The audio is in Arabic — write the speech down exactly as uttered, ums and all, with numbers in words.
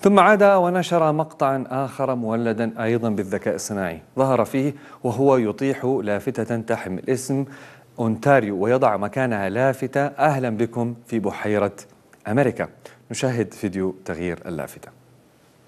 ثم عاد ونشر مقطعا آخر مولدا أيضا بالذكاء الصناعي ظهر فيه وهو يطيح لافتة تحمل اسم أونتاريو ويضع مكانها لافتة أهلا بكم في بحيرة أمريكا. نشاهد فيديو تغيير اللافتة.